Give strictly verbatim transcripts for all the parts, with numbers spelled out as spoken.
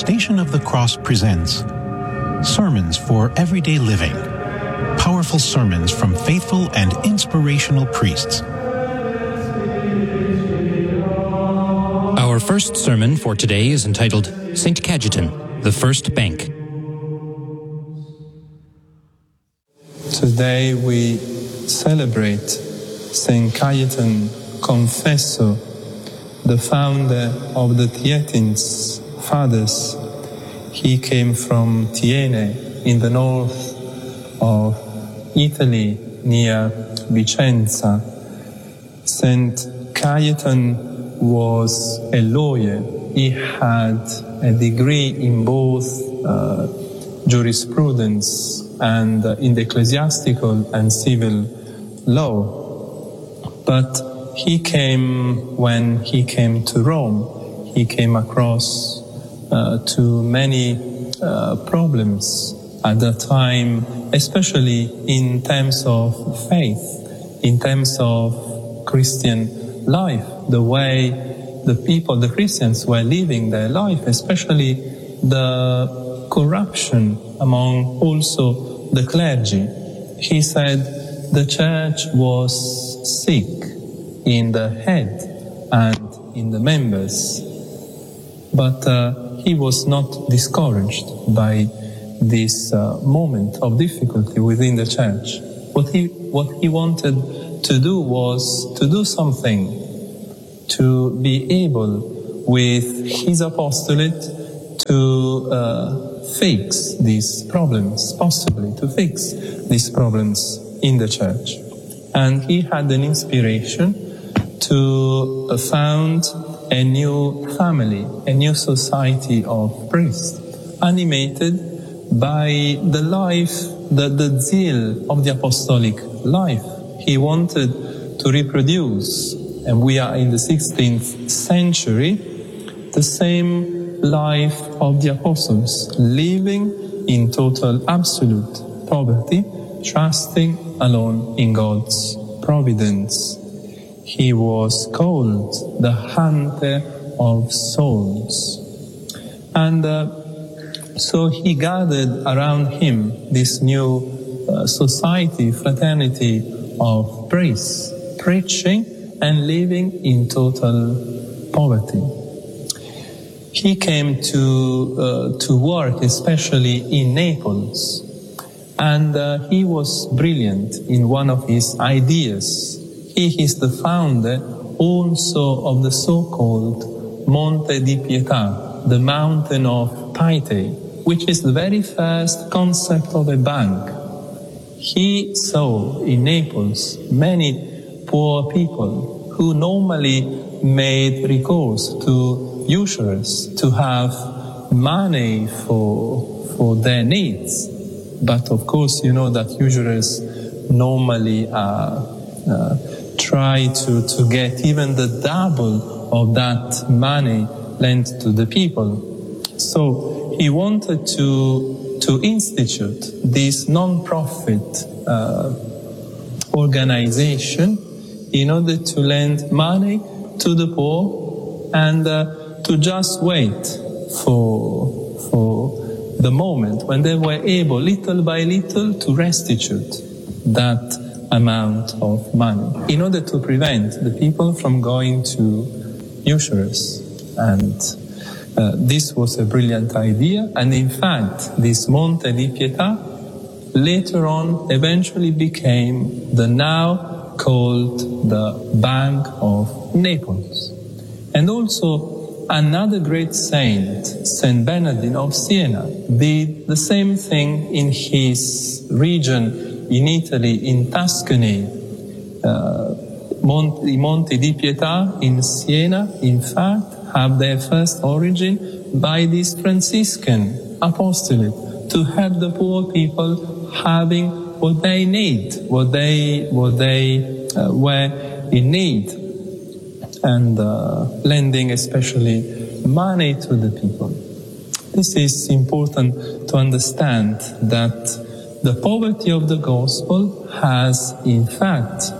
Station of the Cross presents Sermons for Everyday Living. Powerful sermons from faithful and inspirational priests. Our first sermon for today is entitled Saint Cajetan, the First Bank. Today we celebrate Saint Cajetan Confessor, the founder of the Theatines Fathers. He came from Thiene in the north of Italy near Vicenza. Saint Cajetan was a lawyer. He had a degree in both uh, jurisprudence and uh, in the ecclesiastical and civil law. But he came, when he came to Rome, he came across uh, to many uh, problems at that time, especially in terms of faith, in terms of Christian life, the way the people, the Christians were living their life, especially the corruption among also the clergy. He said the church was sick in the head and in the members, but uh, he was not discouraged by this uh, moment of difficulty within the church. What he, what he wanted to do was to do something, to be able with his apostolate to uh, fix these problems, possibly to fix these problems in the church. And he had an inspiration to found a new family, a new society of priests, animated by the life, the, the zeal of the apostolic life. He wanted to reproduce, and we are in the sixteenth century, the same life of the apostles, living in total absolute poverty, trusting alone in God's providence. He was called the hunter of souls. And uh, so he gathered around him this new uh, society, fraternity of priests, preaching and living in total poverty. He came to uh, to work especially in Naples, and uh, he was brilliant in one of his ideas. He is the founder also of the so-called Monte di Pietà, the Mountain of Piety, which is the very first concept of a bank. He saw in Naples many poor people who normally made recourse to usurers to have money for, for their needs. But of course, you know that usurers normally are uh, try to, to get even the double of that money lent to the people. So he wanted to, to institute this non-profit uh, organization in order to lend money to the poor and uh, to just wait for, for the moment when they were able, little by little, to restitute that amount of money in order to prevent the people from going to usurers. And uh, this was a brilliant idea. And in fact, this Monte di Pietà later on eventually became the now called the Bank of Naples. And also another great saint, Saint Bernardine of Siena, did the same thing in his region in Italy, in Tuscany. uh, Monte, Monte di Pietà in Siena, in fact, have their first origin by this Franciscan apostolate to help the poor people having what they need, what they what they uh, were in need, and uh, lending especially money to the people. This is important to understand that the poverty of the gospel has in fact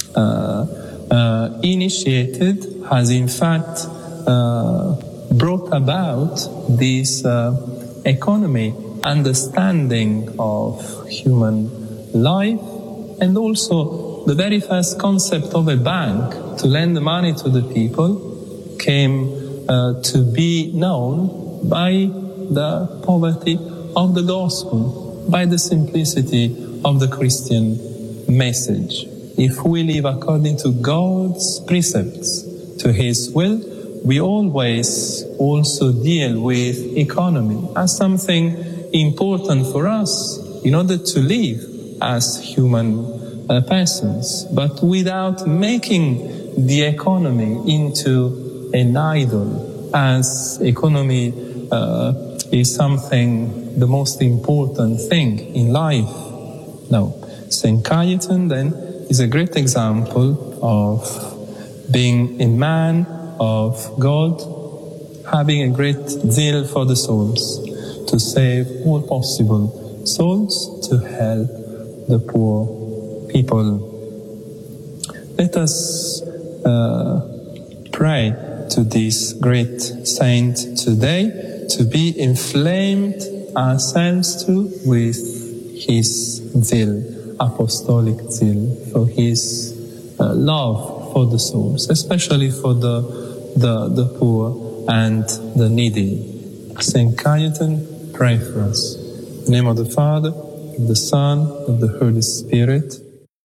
uh, uh, initiated, has in fact uh, brought about this uh, economy, understanding of human life, and also the very first concept of a bank to lend money to the people came uh, to be known by the poverty of the gospel, by the simplicity of the Christian message. If we live according to God's precepts, to His will, we always also deal with economy as something important for us in order to live as human uh, persons, but without making the economy into an idol, as economy uh, is something, the most important thing in life. No, Saint Cajetan then is a great example of being a man of God, having a great zeal for the souls, to save all possible souls, to help the poor people. Let us uh, pray to this great saint today, to be inflamed ourselves too with his zeal, apostolic zeal, for his uh, love for the souls, especially for the, the, the poor and the needy. Saint Cajetan, pray for us. In the name of the Father, of the Son, of the Holy Spirit.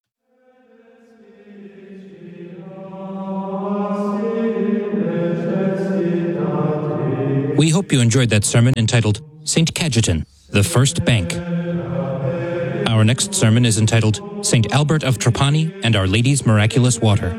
We hope you enjoyed that sermon entitled Saint Cajetan, the First Bank. Our next sermon is entitled Saint Albert of Trapani and Our Lady's Miraculous Water.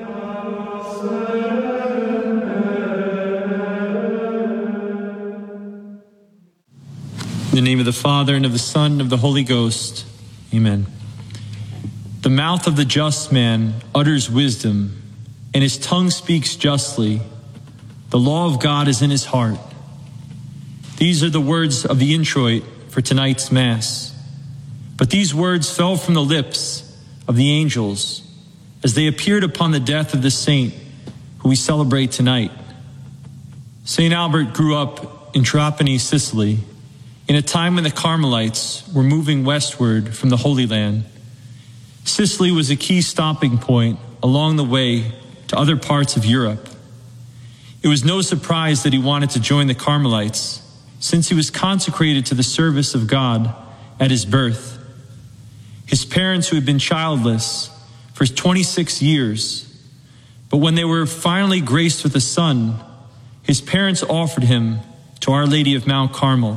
In the name of the Father, and of the Son, and of the Holy Ghost. Amen. The mouth of the just man utters wisdom, and his tongue speaks justly. The law of God is in his heart. These are the words of the introit for tonight's Mass. But these words fell from the lips of the angels as they appeared upon the death of the saint who we celebrate tonight. Saint Albert grew up in Trapani, Sicily, in a time when the Carmelites were moving westward from the Holy Land. Sicily was a key stopping point along the way to other parts of Europe. It was no surprise that he wanted to join the Carmelites, since he was consecrated to the service of God at his birth. His parents, who had been childless for twenty-six years, but when they were finally graced with a son, his parents offered him to Our Lady of Mount Carmel.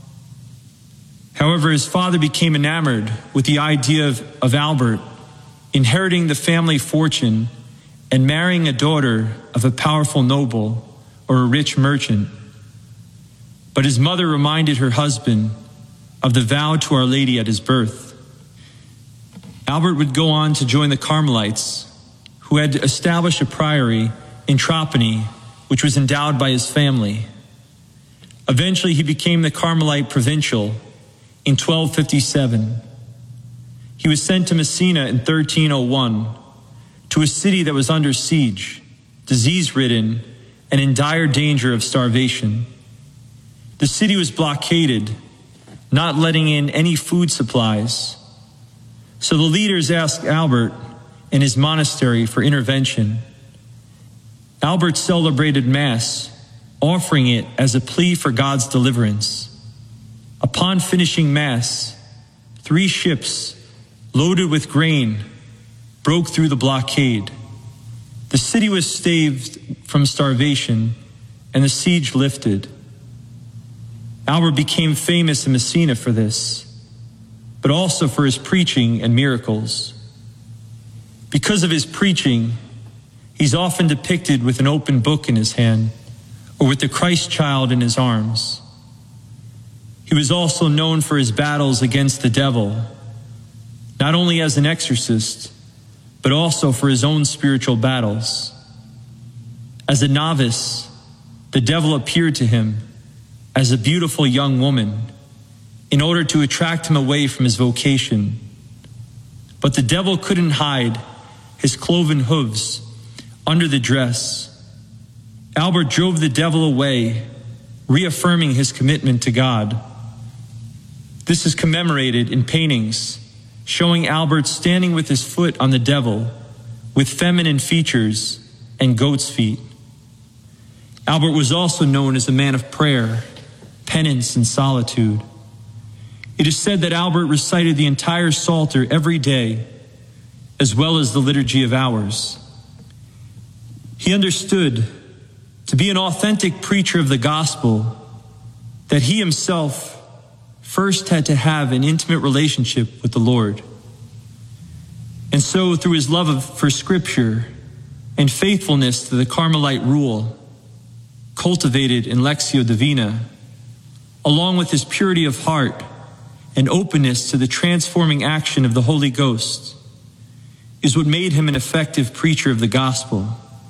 However, his father became enamored with the idea of, of Albert inheriting the family fortune and marrying a daughter of a powerful noble or a rich merchant. But his mother reminded her husband of the vow to Our Lady at his birth. Albert would go on to join the Carmelites, who had established a priory in Trapani, which was endowed by his family. Eventually, he became the Carmelite provincial in twelve fifty-seven. He was sent to Messina in thirteen oh one, to a city that was under siege, disease-ridden, and in dire danger of starvation. The city was blockaded, not letting in any food supplies. So the leaders asked Albert and his monastery for intervention. Albert celebrated Mass, offering it as a plea for God's deliverance. Upon finishing Mass, three ships loaded with grain broke through the blockade. The city was staved from starvation, and the siege lifted. Albert became famous in Messina for this, but also for his preaching and miracles. Because of his preaching, he's often depicted with an open book in his hand or with the Christ child in his arms. He was also known for his battles against the devil, not only as an exorcist, but also for his own spiritual battles. As a novice, the devil appeared to him as a beautiful young woman in order to attract him away from his vocation. But the devil couldn't hide his cloven hooves under the dress. Albert drove the devil away, reaffirming his commitment to God. This is commemorated in paintings showing Albert standing with his foot on the devil, with feminine features and goat's feet. Albert was also known as a man of prayer, penance, and solitude. It is said that Albert recited the entire Psalter every day, as well as the Liturgy of Hours. He understood, to be an authentic preacher of the gospel, that he himself first had to have an intimate relationship with the Lord. And so, through his love of, for Scripture and faithfulness to the Carmelite rule, cultivated in Lectio Divina, along with his purity of heart and openness to the transforming action of the Holy Ghost, is what made him an effective preacher of the gospel.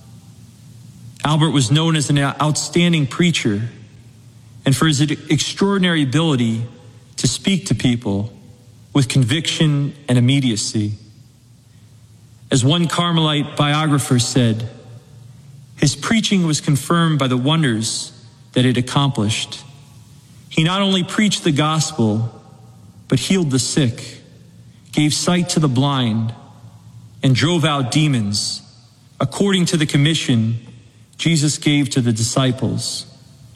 Albert was known as an outstanding preacher and for his extraordinary ability to speak to people with conviction and immediacy. As one Carmelite biographer said, his preaching was confirmed by the wonders that it accomplished. He not only preached the gospel, but healed the sick, gave sight to the blind, and drove out demons, according to the commission Jesus gave to the disciples.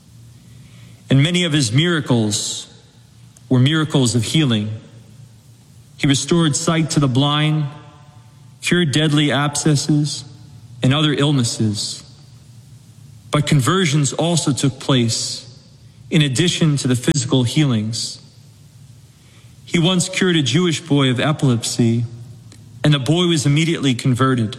And many of his miracles were miracles of healing. He restored sight to the blind, cured deadly abscesses and other illnesses. But conversions also took place in addition to the physical healings. He once cured a Jewish boy of epilepsy, and the boy was immediately converted.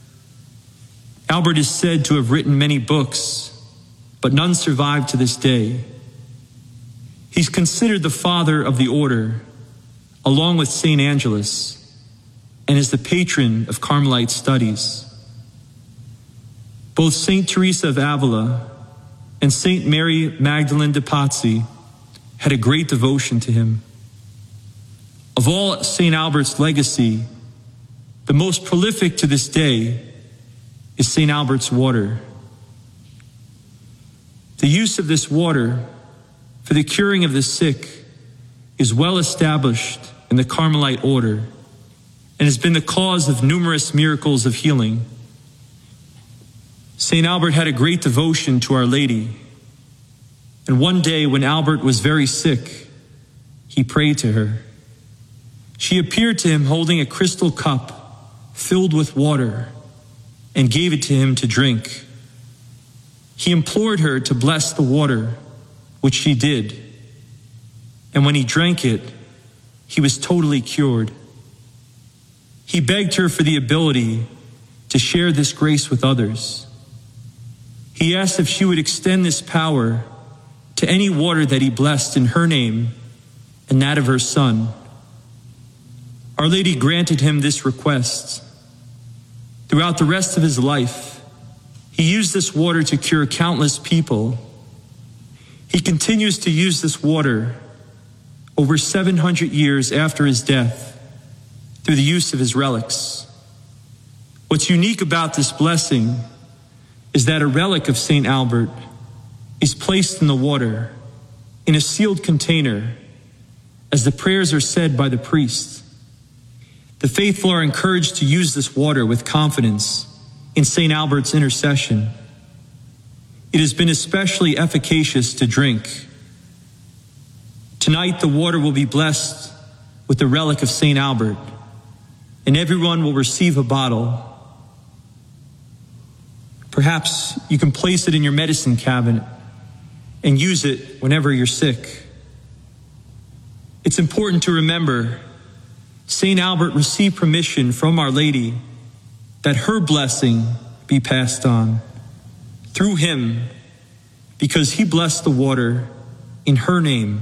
Albert is said to have written many books, but none survive to this day. He's considered the father of the order, along with Saint Angelus, and is the patron of Carmelite studies. Both Saint Teresa of Avila and Saint Mary Magdalene de Pazzi had a great devotion to him. Of all Saint Albert's legacy, the most prolific to this day is Saint Albert's water. The use of this water for the curing of the sick is well established in the Carmelite order and has been the cause of numerous miracles of healing. Saint Albert had a great devotion to Our Lady, and one day when Albert was very sick, he prayed to her. She appeared to him holding a crystal cup filled with water and gave it to him to drink. He implored her to bless the water, which she did. And when he drank it, he was totally cured. He begged her for the ability to share this grace with others. He asked if she would extend this power to any water that he blessed in her name and that of her son. Our Lady granted him this request. Throughout the rest of his life, he used this water to cure countless people. He continues to use this water over seven hundred years after his death through the use of his relics. What's unique about this blessing is that a relic of Saint Albert is placed in the water in a sealed container as the prayers are said by the priest. The faithful are encouraged to use this water with confidence in Saint Albert's intercession. It has been especially efficacious to drink. Tonight, the water will be blessed with the relic of Saint Albert, and everyone will receive a bottle. Perhaps you can place it in your medicine cabinet and use it whenever you're sick. It's important to remember Saint Albert received permission from Our Lady that her blessing be passed on through him, because he blessed the water in her name.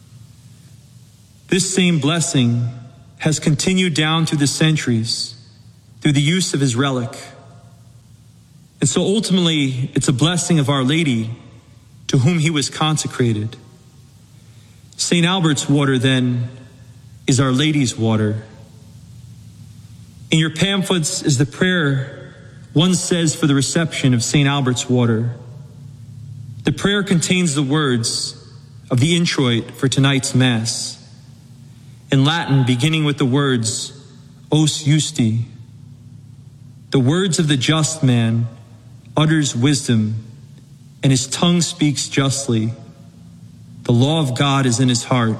This same blessing has continued down through the centuries through the use of his relic. And so ultimately, it's a blessing of Our Lady to whom he was consecrated. Saint Albert's water, then, is Our Lady's water. In your pamphlets is the prayer one says for the reception of Saint Albert's water. The prayer contains the words of the introit for tonight's Mass, in Latin beginning with the words, Os Justi. The words of the just man utters wisdom, and his tongue speaks justly. The law of God is in his heart.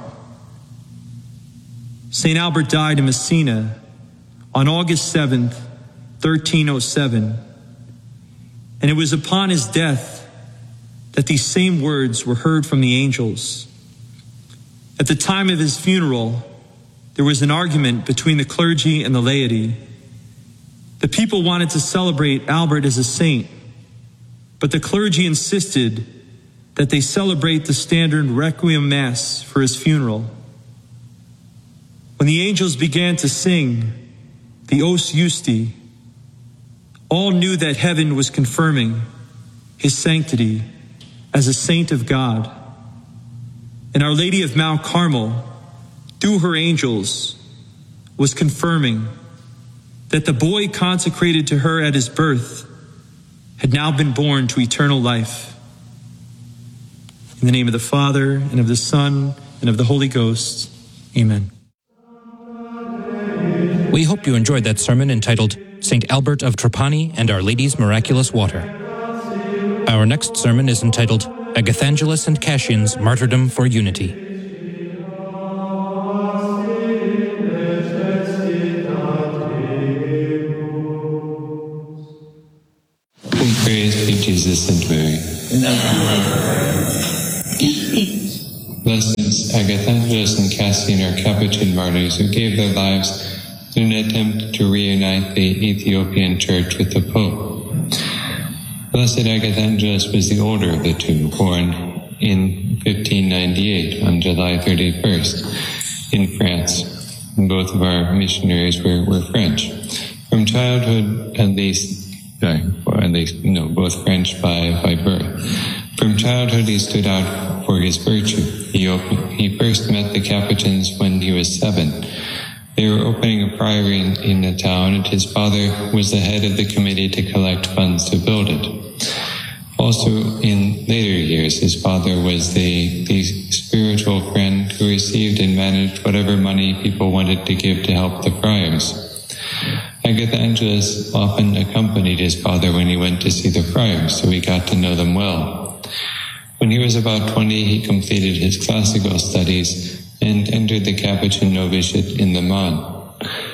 Saint Albert died in Messina on August seventh, thirteen oh seven, and it was upon his death that these same words were heard from the angels. At the time of his funeral, there was an argument between the clergy and the laity. The people wanted to celebrate Albert as a saint, but the clergy insisted that they celebrate the standard Requiem Mass for his funeral. When the angels began to sing the Os Justi, all knew that heaven was confirming his sanctity as a saint of God. And Our Lady of Mount Carmel, through her angels, was confirming that the boy consecrated to her at his birth had now been born to eternal life. In the name of the Father, and of the Son, and of the Holy Ghost, amen. We hope you enjoyed that sermon entitled Saint Albert of Trapani and Our Lady's Miraculous Water. Our next sermon is entitled Agathangelos and Cassian's Martyrdom for Unity. Praise be Jesus and Mary. Blessed Agathangelos and Cassian are Capuchin martyrs who gave their lives in an attempt to reunite the Ethiopian Church with the Pope. Blessed Agathangelos was the older of the two, born in fifteen ninety-eight on July thirty-first in France. And both of our missionaries were, were French. From childhood, at least, sorry, or at least, no, both French by, by birth. From childhood, he stood out for his virtue. He, opened, he first met the Capuchins when he was seven. They were opening a priory in, in the town, and his father was the head of the committee to collect funds to build it. Also, in later years, his father was the, the spiritual friend who received and managed whatever money people wanted to give to help the friars. Agathangelos often accompanied his father when he went to see the friars, so he got to know them well. When he was about twenty, he completed his classical studies and entered the Capuchin novitiate in Le Mans.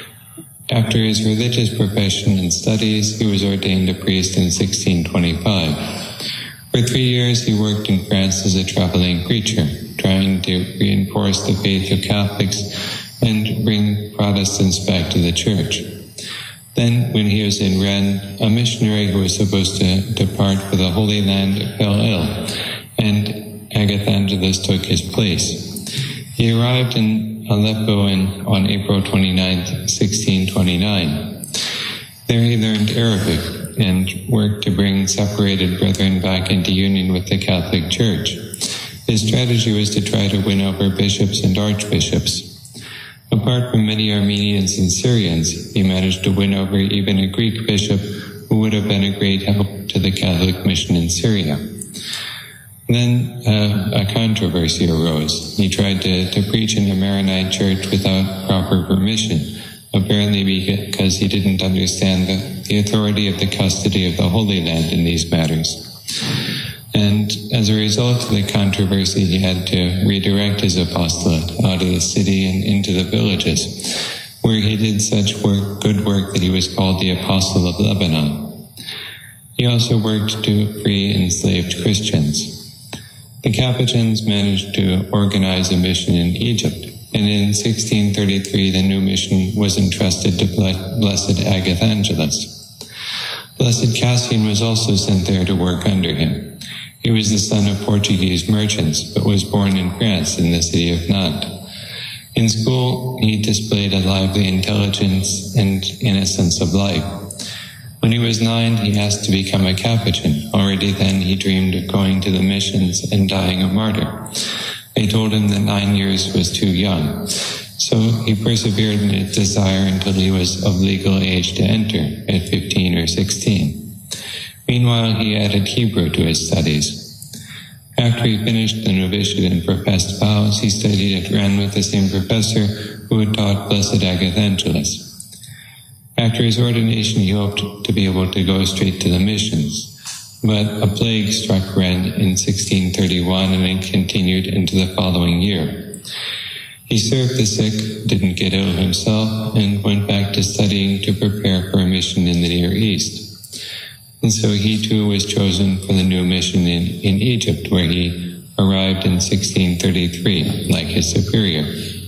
After his religious profession and studies, he was ordained a priest in sixteen twenty-five. For three years, he worked in France as a traveling preacher, trying to reinforce the faith of Catholics and bring Protestants back to the church. Then, when he was in Rennes, a missionary who was supposed to depart for the Holy Land fell ill, and Agathangelos took his place. He arrived in Aleppo in, on April twenty-ninth, sixteen twenty-nine. There he learned Arabic and worked to bring separated brethren back into union with the Catholic Church. His strategy was to try to win over bishops and archbishops. Apart from many Armenians and Syrians, he managed to win over even a Greek bishop who would have been a great help to the Catholic mission in Syria. Then uh, a controversy arose. He tried to, to preach in the Maronite church without proper permission, apparently because he didn't understand the, the authority of the custody of the Holy Land in these matters. And as a result of the controversy, he had to redirect his apostolate out of the city and into the villages, where he did such work, good work that he was called the Apostle of Lebanon. He also worked to free enslaved Christians. The Capuchins managed to organize a mission in Egypt, and in sixteen thirty-three the new mission was entrusted to Blessed Agathangelos. Blessed Cassian was also sent there to work under him. He was the son of Portuguese merchants, but was born in France in the city of Nantes. In school, he displayed a lively intelligence and innocence of life. When he was nine, he asked to become a Capuchin. Already then, he dreamed of going to the missions and dying a martyr. They told him that nine years was too young. So he persevered in his desire until he was of legal age to enter at fifteen or sixteen. Meanwhile, he added Hebrew to his studies. After he finished the novitiate and professed vows, he studied at Rennes with the same professor who had taught Blessed Agathangelos. After his ordination, he hoped to be able to go straight to the missions, but a plague struck Rennes in sixteen thirty-one and it continued into the following year. He served the sick, didn't get ill himself, and went back to studying to prepare for a mission in the Near East. And so he too was chosen for the new mission in, in Egypt, where he arrived in sixteen thirty-three, like his superior.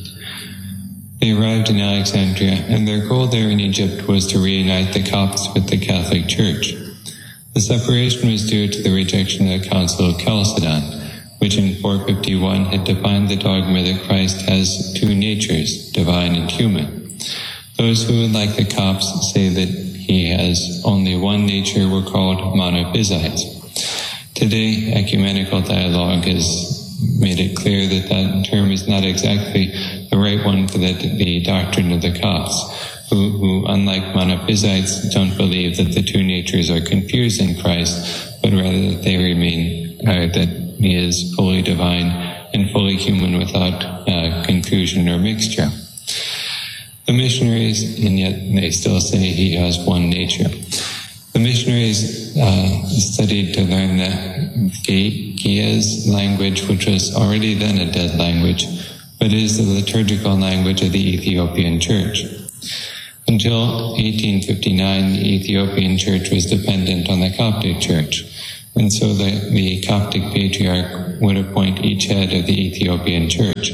They arrived in Alexandria, and their goal there in Egypt was to reunite the Copts with the Catholic Church. The separation was due to the rejection of the Council of Chalcedon, which in four fifty-one had defined the dogma that Christ has two natures, divine and human. Those who, like the Copts, say that he has only one nature were called monophysites. Today, ecumenical dialogue has made it clear that that term is not exactly the right one for the, the doctrine of the Copts, who, who, unlike monophysites, don't believe that the two natures are confused in Christ, but rather that they remain, uh, that he is fully divine and fully human without uh, confusion or mixture. The missionaries, and yet they still say he has one nature. The missionaries uh, studied to learn the Ge'ez language, which was already then a dead language, but is the liturgical language of the Ethiopian Church. Until eighteen fifty-nine, the Ethiopian Church was dependent on the Coptic Church, and so the, the Coptic Patriarch would appoint each head of the Ethiopian Church.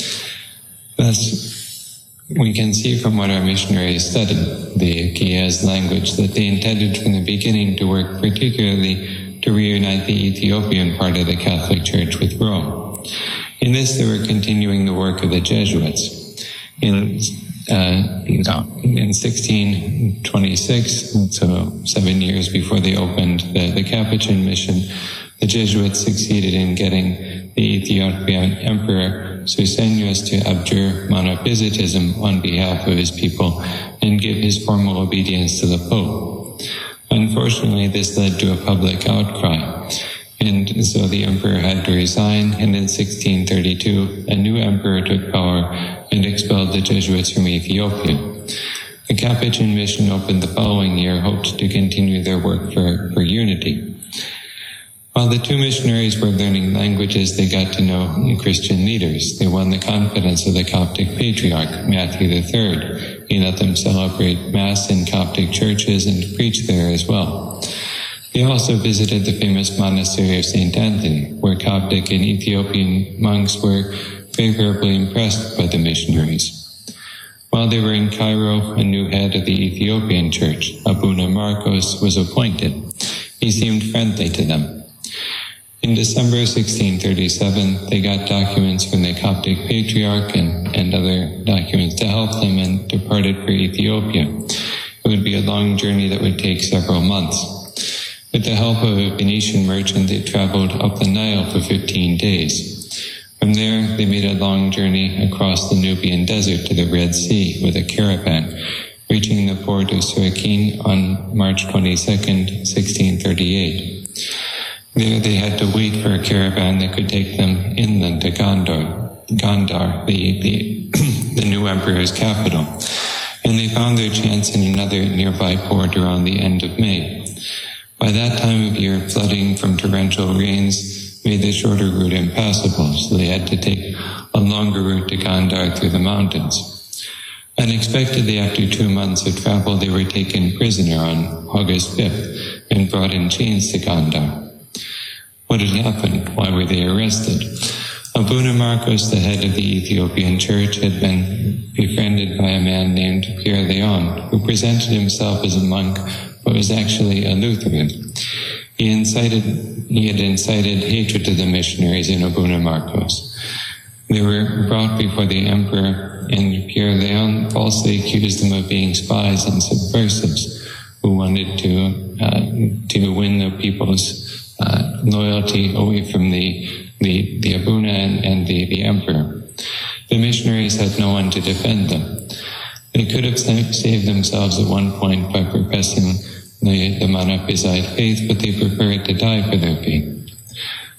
Thus, we can see from what our missionaries studied, the Ge'ez language, that they intended from the beginning to work particularly to reunite the Ethiopian part of the Catholic Church with Rome. In this, they were continuing the work of the Jesuits. In, uh, in sixteen twenty-six, so seven years before they opened the, the Capuchin mission, the Jesuits succeeded in getting the Ethiopian Emperor Susenyos to abjure monophysitism on behalf of his people and give his formal obedience to the Pope. Unfortunately, this led to a public outcry, and so the emperor had to resign, and in sixteen thirty-two, a new emperor took power and expelled the Jesuits from Ethiopia. The Capuchin mission opened the following year, hoped to continue their work for, for unity. While the two missionaries were learning languages, they got to know Christian leaders. They won the confidence of the Coptic Patriarch, Matthew the Third. He let them celebrate Mass in Coptic churches and preach there as well. They also visited the famous monastery of Saint Anthony, where Coptic and Ethiopian monks were favorably impressed by the missionaries. While they were in Cairo, a new head of the Ethiopian church, Abuna Marcos, was appointed. He seemed friendly to them. In December sixteen thirty-seven, they got documents from the Coptic Patriarch and, and other documents to help them and departed for Ethiopia. It would be a long journey that would take several months. With the help of a Venetian merchant, they traveled up the Nile for fifteen days. From there, they made a long journey across the Nubian desert to the Red Sea with a caravan, reaching the port of Suakin on March twenty-second, sixteen thirty-eight. There they had to wait for a caravan that could take them inland to Gondar, Gondar, the, the, the new emperor's capital. And they found their chance in another nearby port around the end of May. By that time of year, flooding from torrential rains made the shorter route impassable, so they had to take a longer route to Gondar through the mountains. Unexpectedly, after two months of travel, they were taken prisoner on August fifth and brought in chains to Gondar. What had happened? Why were they arrested? Abuna Marcos, the head of the Ethiopian church, had been befriended by a man named Pierre Leon, who presented himself as a monk, but was actually a Lutheran. He incited, he had incited hatred to the missionaries in Abuna Marcos. They were brought before the emperor, and Pierre Leon falsely accused them of being spies and subversives who wanted to uh, to win the people's Uh, loyalty away from the the, the Abuna and, and the, the emperor. The missionaries had no one to defend them. They could have saved themselves at one point by professing the, the Monophysite faith, but they preferred to die for their faith.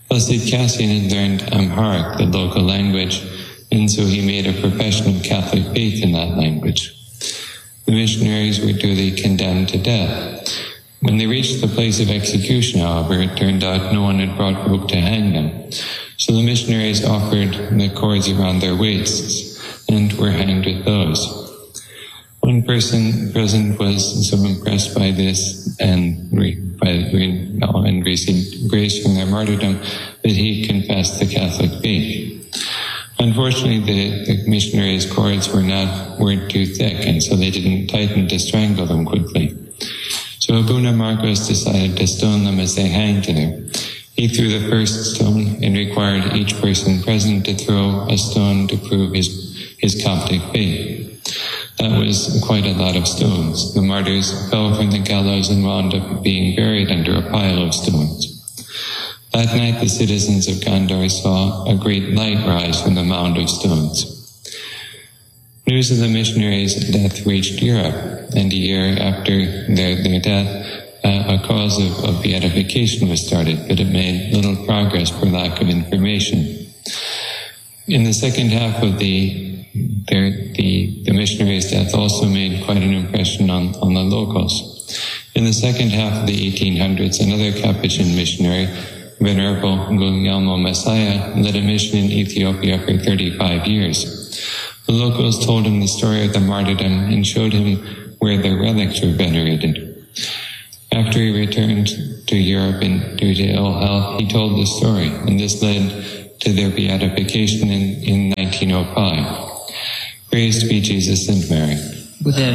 Blessed Cassian had learned Amharic, the local language, and so he made a profession of Catholic faith in that language. The missionaries were duly condemned to death. When they reached the place of execution, however, it turned out no one had brought rope to hang them. So the missionaries offered the cords around their waists and were hanged with those. One person present was so impressed by this and re, by, and received grace from their martyrdom that he confessed the Catholic faith. Unfortunately, the, the missionaries' cords were not weren't too thick, and so they didn't tighten to strangle them quickly. So Abuna Marcos decided to stone them as they hanged there. He threw the first stone and required each person present to throw a stone to prove his his Coptic faith. That was quite a lot of stones. The martyrs fell from the gallows and wound up being buried under a pile of stones. That night the citizens of Gondar saw a great light rise from the mound of stones. News of the missionaries' death reached Europe, and a year after their, their death, uh, a cause of, of beatification was started, but it made little progress for lack of information. In the second half of the There, the, the missionaries' death also made quite an impression on, on the locals. In the second half of the eighteen hundreds, another Capuchin missionary, Venerable Guglielmo Messiah, led a mission in Ethiopia for thirty-five years. The locals told him the story of the martyrdom and showed him where their relics were venerated. After he returned to Europe and due to ill health, he told the story, and this led to their beatification in, in nineteen oh five. Praise be Jesus and Mary. Within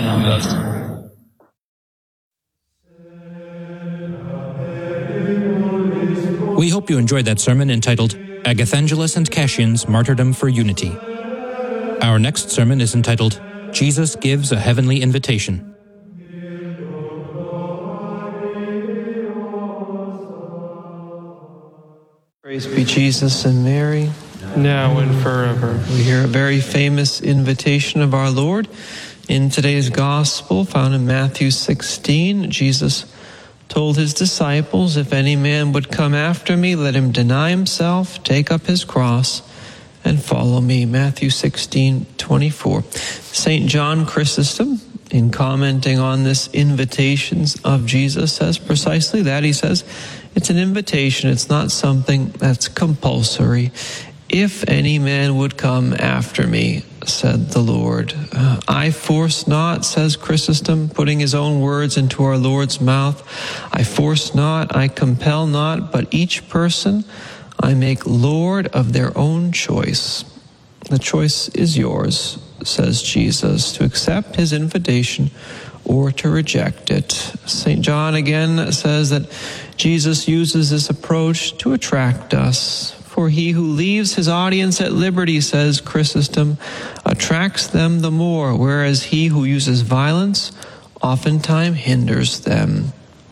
We hope you enjoyed that sermon entitled Agathangelos and Cassian's Martyrdom for Unity. Our next sermon is entitled Jesus Gives a Heavenly Invitation. Praise be Jesus and Mary, now and forever. We hear a very famous invitation of our Lord in today's Gospel, found in Matthew sixteen. Jesus told his disciples, if any man would come after me, let him deny himself, take up his cross, and follow me. Matthew sixteen twenty-four. Saint John Chrysostom, in commenting on this invitation of Jesus, says precisely that. He says, it's an invitation. It's not something that's compulsory. If any man would come after me, said the Lord. Uh, I force not, says Chrysostom, putting his own words into our Lord's mouth. I force not, I compel not, but each person I make Lord of their own choice. The choice is yours, says Jesus, to accept his invitation or to reject it. Saint John again says that Jesus uses this approach to attract us. For he who leaves his audience at liberty, says Chrysostom, attracts them the more, whereas he who uses violence oftentimes hinders them.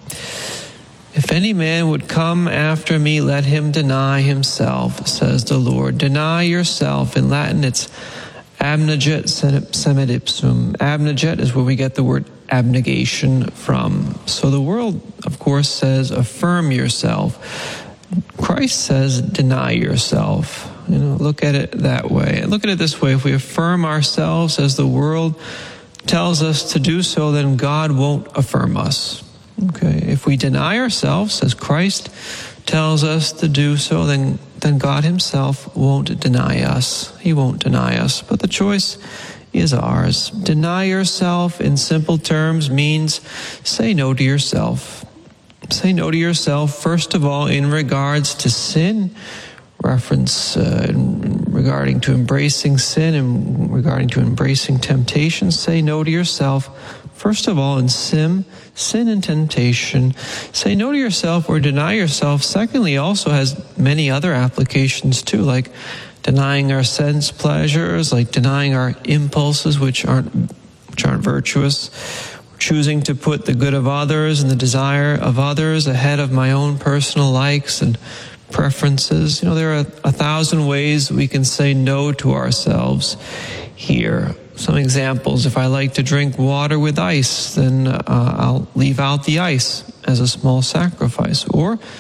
If any man would come after me, let him deny himself, says the Lord. Deny yourself. In Latin, it's abneget semet ipsum. Abneget is where we get the word abnegation from. So the world, of course, says affirm yourself. Christ says deny yourself. You know, look at it that way. Look at it this way. If we affirm ourselves as the world tells us to do so, then God won't affirm us. Okay. If we deny ourselves as Christ tells us to do so, then, then God himself won't deny us. He won't deny us. But the choice is ours. Deny yourself, in simple terms, means say no to yourself. Say no to yourself, first of all, in regards to sin, reference uh, regarding to embracing sin and regarding to embracing temptation. Say no to yourself, first of all, in sin, sin and temptation. Say no to yourself or deny yourself. Secondly, also has many other applications too, like denying our sense pleasures, like denying our impulses, which aren't which aren't virtuous. Choosing to put the good of others and the desire of others ahead of my own personal likes and preferences. You know, there are a thousand ways we can say no to ourselves here. Some examples: if I like to drink water with ice, then uh, I'll leave out the ice as a small sacrifice. Or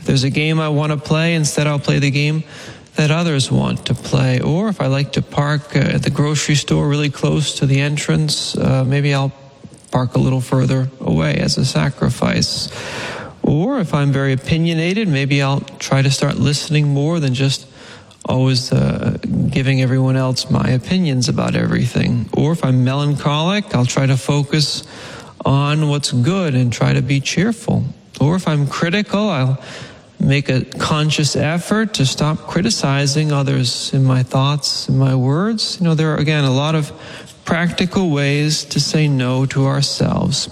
If there's a game I want to play, instead I'll play the game that others want to play. Or if I like to park uh, at the grocery store really close to the entrance, uh, maybe I'll park a little further away as a sacrifice. Or if I'm very opinionated, maybe I'll try to start listening more than just always uh, giving everyone else my opinions about everything. Or if I'm melancholic, I'll try to focus on what's good and try to be cheerful. Or if I'm critical, I'll make a conscious effort to stop criticizing others in my thoughts, in my words. You know, there are, again, a lot of practical ways to say no to ourselves.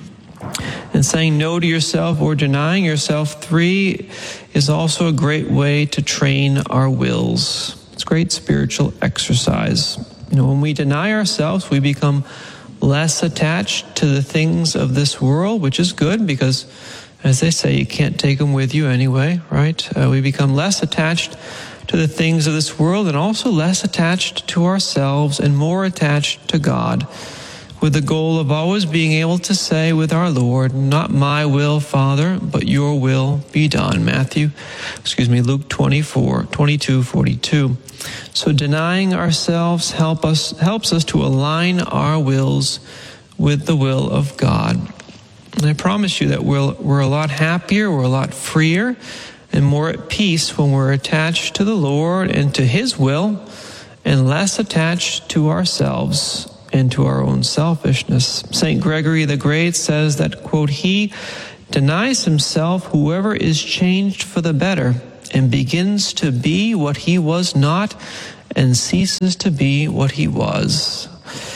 And saying no to yourself or denying yourself, three, is also a great way to train our wills. It's great spiritual exercise. You know, when we deny ourselves, we become less attached to the things of this world, which is good because, as they say, you can't take them with you anyway, right? Uh, we become less attached to the things of this world and also less attached to ourselves and more attached to God, with the goal of always being able to say with our Lord, not my will, Father, but your will be done. Matthew, excuse me, Luke twenty-four, twenty-two, forty-two. So denying ourselves help us, helps us to align our wills with the will of God. And I promise you that we're, we're a lot happier, we're a lot freer, and more at peace when we're attached to the Lord and to His will, and less attached to ourselves and to our own selfishness. Saint Gregory the Great says that, quote, he denies himself whoever is changed for the better and begins to be what he was not and ceases to be what he was.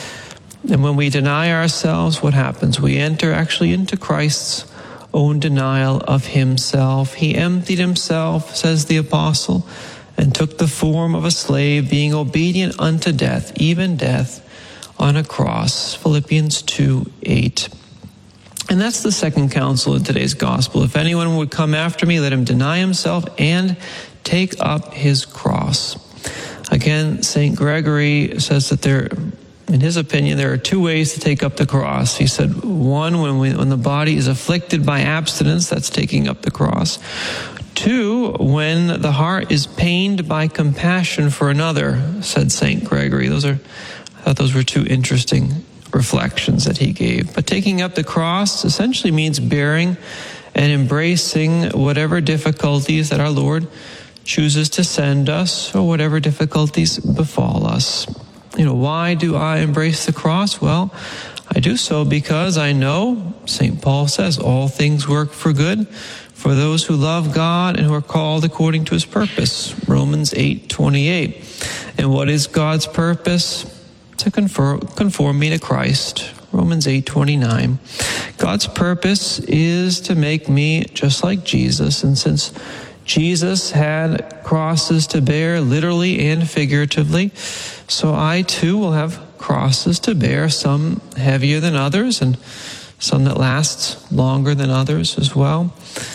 And when we deny ourselves, what happens? We enter actually into Christ's own denial of himself. He emptied himself, says the apostle, and took the form of a slave, being obedient unto death, even death on a cross. Philippians two, eight. And that's the second counsel in today's gospel. If anyone would come after me, let him deny himself and take up his cross. Again, Saint Gregory says that there, in his opinion, there are two ways to take up the cross. He said, one, when, we, when the body is afflicted by abstinence, that's taking up the cross. Two, when the heart is pained by compassion for another, said Saint Gregory. Those are, I thought those were two interesting reflections that he gave. But taking up the cross essentially means bearing and embracing whatever difficulties that our Lord chooses to send us, or whatever difficulties befall us. You know, why do I embrace the cross? Well, I do so because I know, Saint Paul says, all things work for good for those who love God and who are called according to his purpose. Romans eight twenty-eight. And what is God's purpose? To conform, conform me to Christ. Romans eight twenty-nine. God's purpose is to make me just like Jesus. And since Jesus had crosses to bear, literally and figuratively, so I too will have crosses to bear, some heavier than others and some that last longer than others as well.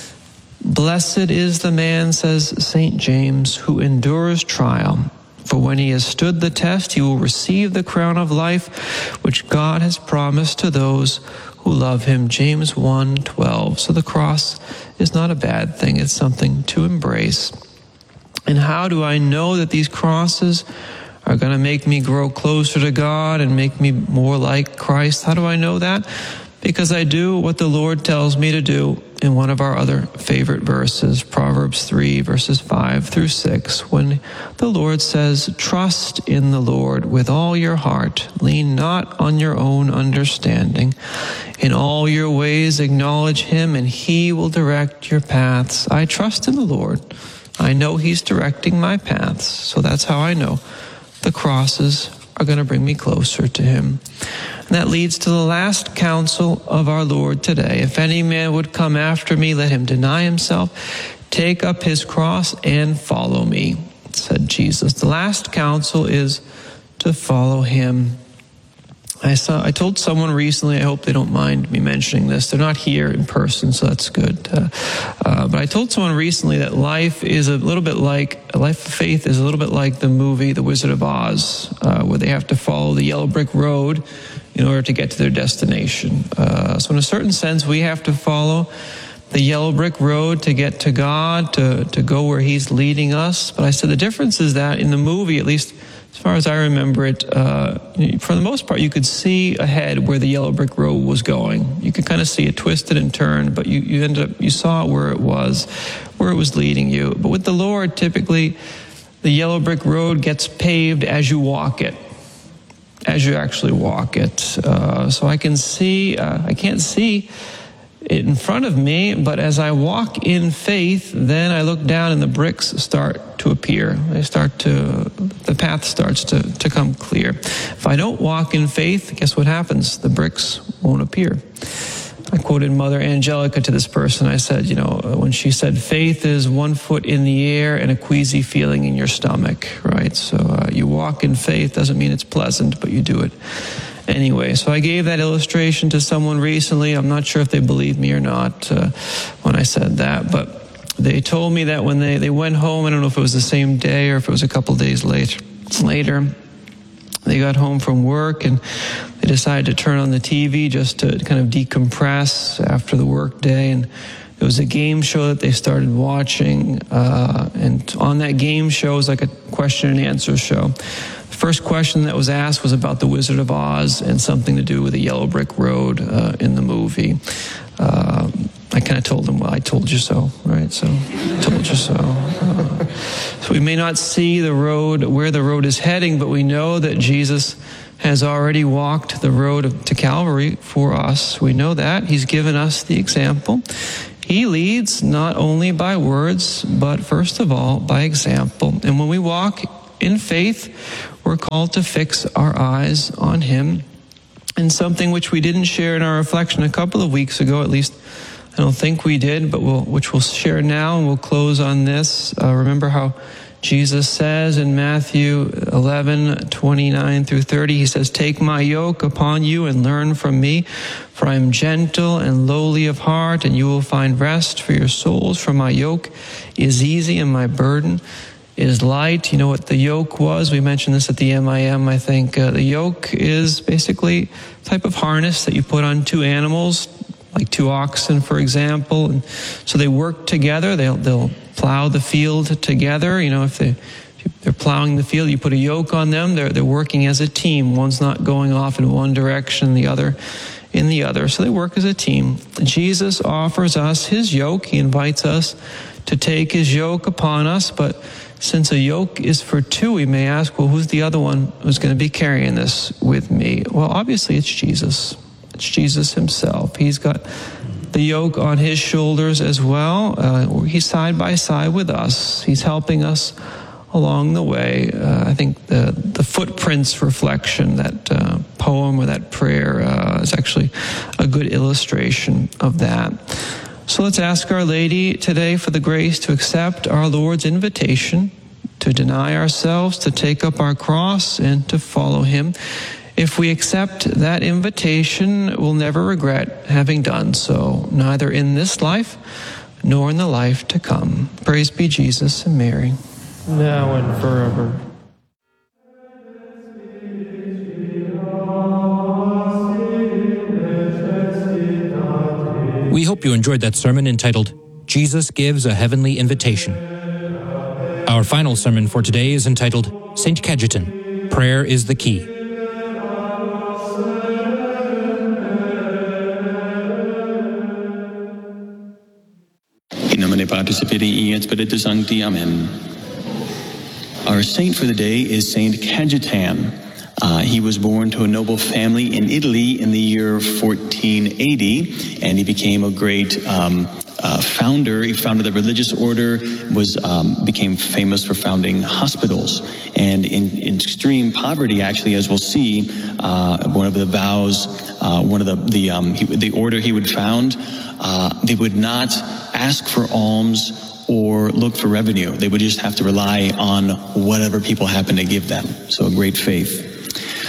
Blessed is the man, says Saint James, who endures trial. For when he has stood the test, he will receive the crown of life, which God has promised to those who love him. James one twelve. So the cross is not a bad thing. It's something to embrace. And how do I know that these crosses are going to make me grow closer to God and make me more like Christ? How do I know that? Because I do what the Lord tells me to do in one of our other favorite verses, Proverbs three, verses five through six, when the Lord says, trust in the Lord with all your heart. Lean not on your own understanding. In all your ways acknowledge him, and he will direct your paths. I trust in the Lord. I know he's directing my paths. So that's how I know the crosses are going to bring me closer to him. And that leads to the last counsel of our Lord today. If any man would come after me, let him deny himself, take up his cross, and follow me, said Jesus. The last counsel is to follow him. I saw. I told someone recently, I hope they don't mind me mentioning this. They're not here in person, so that's good. Uh, uh, but I told someone recently that life is a little bit like, a life of faith is a little bit like the movie The Wizard of Oz, uh, where they have to follow the yellow brick road in order to get to their destination. Uh, so in a certain sense, we have to follow the yellow brick road to get to God, to, to go where he's leading us. But I said the difference is that in the movie, at least as far as I remember it, uh, for the most part, you could see ahead where the yellow brick road was going. You could kind of see it twisted and turned, but you, you ended up, you saw where it was, where it was leading you. But with the Lord, typically, the yellow brick road gets paved as you walk it, as you actually walk it. Uh, so I can see, uh, I can't see it in front of me, but as I walk in faith, then I look down and the bricks start to appear. They start to, the path starts to, to come clear. If I don't walk in faith, guess what happens? The bricks won't appear. I quoted Mother Angelica to this person. I said, you know, when she said, faith is one foot in the air and a queasy feeling in your stomach, right? So uh, you walk in faith, doesn't mean it's pleasant, but you do it anyway. So I gave that illustration to someone recently. I'm not sure if they believed me or not uh, when I said that, but they told me that when they, they went home, I don't know if it was the same day or if it was a couple days late, later, they got home from work and they decided to turn on the T V just to kind of decompress after the work day. And it was a game show that they started watching. Uh, and on that game show, it was like a question and answer show. The first question that was asked was about the Wizard of Oz and something to do with the yellow brick road uh, in the movie. Uh, I kind of told them, well, I told you so, right? So, I told you so. Uh, so we may not see the road, where the road is heading, but we know that Jesus has already walked the road to Calvary for us. We know that. He's given us the example. He leads not only by words, but first of all, by example. And when we walk in faith, we're called to fix our eyes on him. And something which we didn't share in our reflection a couple of weeks ago, at least I don't think we did, but we'll, which we'll share now, and we'll close on this. Uh, remember how Jesus says in Matthew eleven, twenty-nine through thirty, he says, take my yoke upon you and learn from me, for I am gentle and lowly of heart, and you will find rest for your souls. For my yoke is easy and my burden is light. You know what the yoke was? We mentioned this at the M I M, I think. Uh, the yoke is basically a type of harness that you put on two animals, like two oxen, for example. And so they work together. They'll, they'll plow the field together. You know, if, they, if they're plowing the field, you put a yoke on them. They're, they're working as a team. One's not going off in one direction, the other in the other. So they work as a team. Jesus offers us his yoke. He invites us to take his yoke upon us. But since a yoke is for two, we may ask, well, who's the other one who's going to be carrying this with me? Well, obviously it's Jesus. It's Jesus himself. He's got the yoke on his shoulders as well. Uh, he's side by side with us. He's helping us along the way. Uh, I think the, the footprints reflection, that uh, poem or that prayer uh, is actually a good illustration of that. So let's ask Our Lady today for the grace to accept our Lord's invitation, to deny ourselves, to take up our cross, and to follow him. If we accept that invitation, we'll never regret having done so, neither in this life nor in the life to come. Praise be Jesus and Mary, now and forever. We hope you enjoyed that sermon entitled, Jesus Gives a Heavenly Invitation. Our final sermon for today is entitled, Saint Cajetan, Prayer is the Key. In nomine Patris et Filii et Spiritus Sancti. Amen. Our saint for the day is Saint Cajetan. Uh, he was born to a noble family in Italy in the year fourteen eighty, and he became a great um, uh, founder. He founded the religious order, was um, became famous for founding hospitals. And in, in extreme poverty, actually, as we'll see, uh, one of the vows, uh, one of the the, um, he, the order he would found, uh, they would not ask for alms or look for revenue. They would just have to rely on whatever people happen to give them. So a great faith.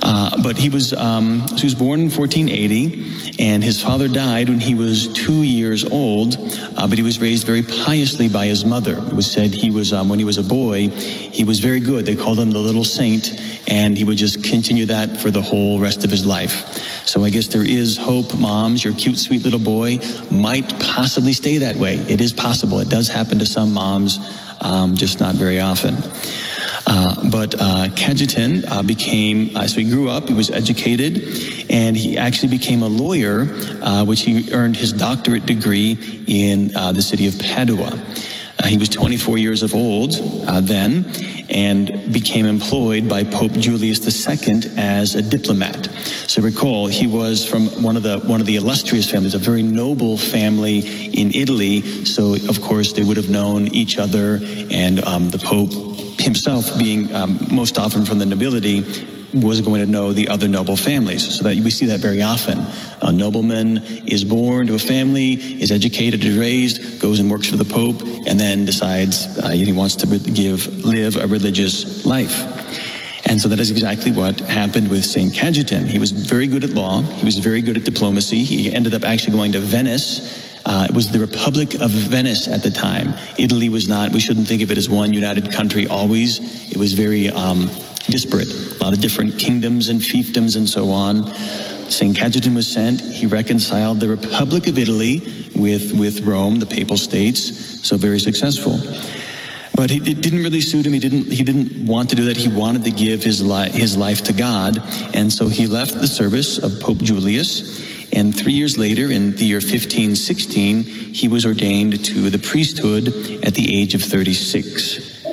Uh, but he was um, so he was born in fourteen eighty, and his father died when he was two years old. Uh, but he was raised very piously by his mother. It was said he was um, when he was a boy, he was very good. They called him the little saint, and he would just continue that for the whole rest of his life. So I guess there is hope, moms. Your cute, sweet little boy might possibly stay that way. It is possible. It does happen to some moms, um, just not very often. Uh, but uh, Cajetan uh, became, uh, so he grew up, he was educated, and he actually became a lawyer, uh, which he earned his doctorate degree in uh, the city of Padua. Uh, he was twenty-four years of old uh, then, and became employed by Pope Julius the Second as a diplomat. So recall, he was from one of the one of the illustrious families, a very noble family in Italy. So of course they would have known each other, and um, the Pope himself, being um, most often from the nobility, was going to know the other noble families. So that we see that very often. A nobleman is born to a family, is educated, is raised, goes and works for the Pope, and then decides uh, he wants to give live a religious life. And so that is exactly what happened with Saint Cajetan. He was very good at law. He was very good at diplomacy. He ended up actually going to Venice. Uh, it was the Republic of Venice at the time. Italy was not, we shouldn't think of it as one united country always. It was very um, disparate, a lot of different kingdoms and fiefdoms and so on. Saint Cajetan was sent. He reconciled the Republic of Italy with, with Rome, the Papal States, so very successful. But it, it didn't really suit him. He didn't, he didn't want to do that. He wanted to give his, li- his life to God, and so he left the service of Pope Julius. And three years later, in the year fifteen sixteen, he was ordained to the priesthood at the age of thirty-six.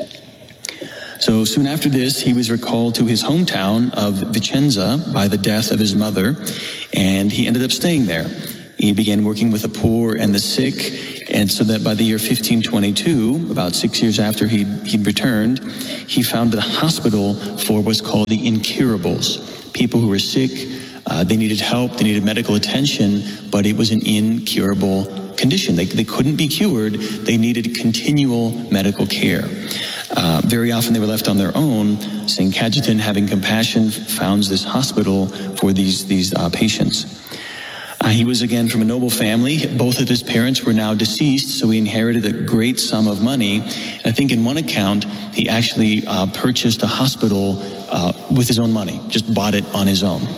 So soon after this, he was recalled to his hometown of Vicenza by the death of his mother, and he ended up staying there. He began working with the poor and the sick, and so that by the year fifteen twenty-two, about six years after he'd, he'd returned, he founded a hospital for what's called the incurables, people who were sick. Uh, they needed help, they needed medical attention, but it was an incurable condition. They, they couldn't be cured. They needed continual medical care. Uh, very often they were left on their own. Saint Cajetan, having compassion, founds this hospital for these, these uh, patients. Uh, he was again from a noble family. Both of his parents were now deceased, so he inherited a great sum of money. And I think in one account, he actually uh, purchased a hospital uh, with his own money, just bought it on his own.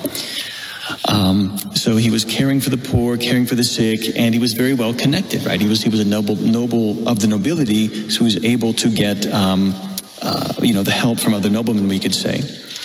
Um, so he was caring for the poor, caring for the sick, and he was very well connected, right? He was he was a noble noble of the nobility, so he was able to get um, uh, you know the help from other noblemen, we could say.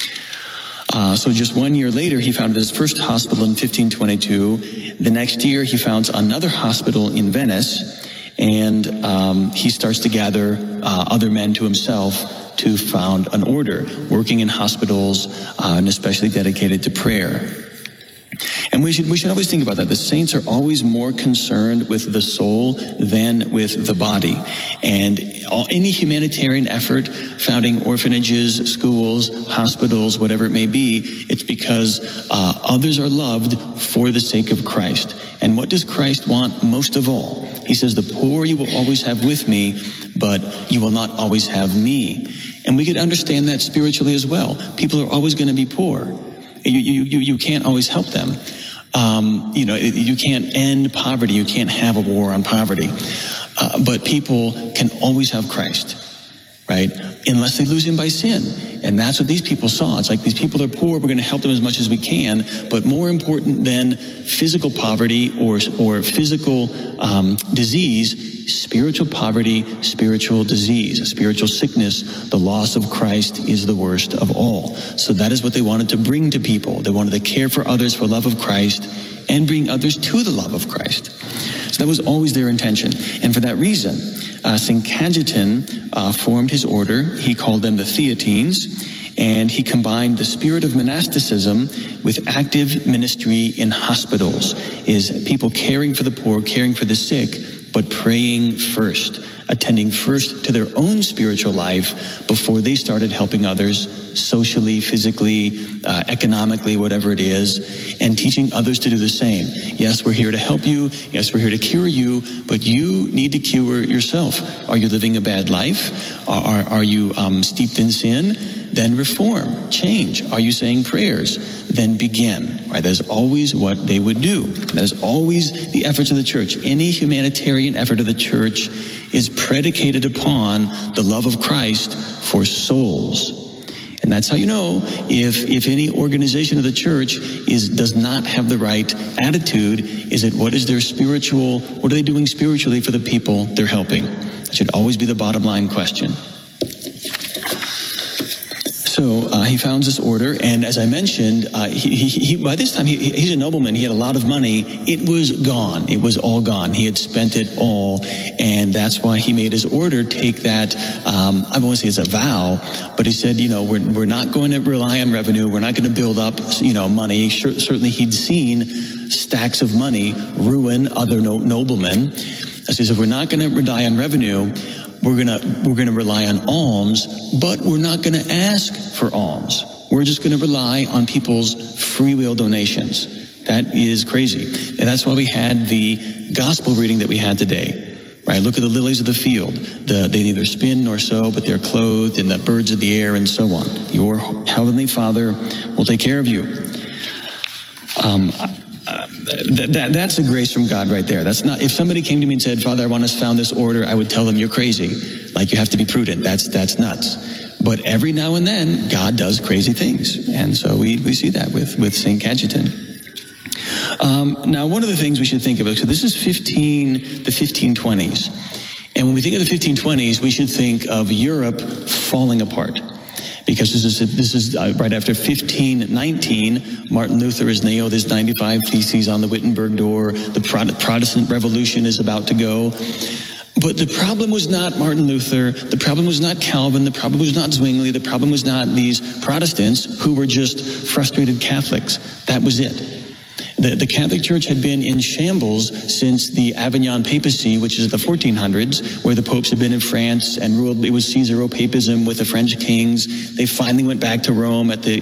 Uh, so just one year later, he founded his first hospital in fifteen twenty-two. The next year, he founds another hospital in Venice, and um, he starts to gather uh, other men to himself to found an order, working in hospitals, uh, and especially dedicated to prayer. And we should we should always think about that. The saints are always more concerned with the soul than with the body. And all, any humanitarian effort, founding orphanages, schools, hospitals, whatever it may be, it's because uh, others are loved for the sake of Christ. And what does Christ want most of all? He says, the poor you will always have with me, but you will not always have me. And we could understand that spiritually as well. People are always going to be poor. You, you, you can't always help them. Um, you know, you can't end poverty. You can't have a war on poverty. Uh, but people can always have Christ, right? Unless they lose him by sin. And that's what these people saw. It's like these people are poor. We're going to help them as much as we can. But more important than physical poverty or, or physical um, disease, spiritual poverty, spiritual disease, spiritual sickness, the loss of Christ is the worst of all. So that is what they wanted to bring to people. They wanted to care for others for love of Christ and bring others to the love of Christ. So that was always their intention. And for that reason, uh, Saint Cajetan uh, formed his order. He called them the Theatines. And he combined the spirit of monasticism with active ministry in hospitals, is people caring for the poor, caring for the sick, but praying first, attending first to their own spiritual life before they started helping others socially, physically, uh, economically, whatever it is, and teaching others to do the same. Yes, we're here to help you. Yes, we're here to cure you, but you need to cure yourself. Are you living a bad life? Are, are, are you um, steeped in sin? Then reform, change. Are you saying prayers? Then begin. Right? That's always what they would do. That is always the efforts of the church. Any humanitarian effort of the church is predicated upon the love of Christ for souls. And that's how you know if if any organization of the church is does not have the right attitude. Is it what is their spiritual, what are they doing spiritually for the people they're helping? That should always be the bottom line question. So uh, he founds this order, and as I mentioned, uh, he, he, he, by this time he, he's a nobleman. He had a lot of money. It was gone. It was all gone. He had spent it all, and that's why he made his order take that. Um, I won't say it's a vow, but he said, you know, we're we're not going to rely on revenue. We're not going to build up, you know, money. Sure, certainly, he'd seen stacks of money ruin other no, noblemen. So he said, we're not going to rely on revenue. We're gonna we're gonna rely on alms, but we're not gonna ask for alms. We're just gonna rely on people's free will donations. That is crazy, and that's why we had the gospel reading that we had today. Right? Look at the lilies of the field. The, they neither spin nor sow, but they're clothed, and the birds of the air, and so on. Your heavenly Father will take care of you. Um, Uh, that, that, that's a grace from God right there. That's not, if somebody came to me and said, Father, I want us to found this order, I would tell them you're crazy. Like, you have to be prudent. That's, that's nuts. But every now and then, God does crazy things. And so we, we see that with, with Saint Cajetan. Um, now, one of the things we should think about, so this is fifteen, the fifteen twenties. And when we think of the fifteen twenties, we should think of Europe falling apart. Because this is this is uh, right after fifteen nineteen, Martin Luther has nailed his ninety-five Theses on the Wittenberg door. The Protestant Revolution is about to go. But the problem was not Martin Luther. The problem was not Calvin. The problem was not Zwingli. The problem was not these Protestants who were just frustrated Catholics. That was it. The, the Catholic Church had been in shambles since the Avignon papacy, which is the fourteen hundreds, where the popes had been in France and ruled. It was Caesaro-papism with the French kings. They finally went back to Rome at the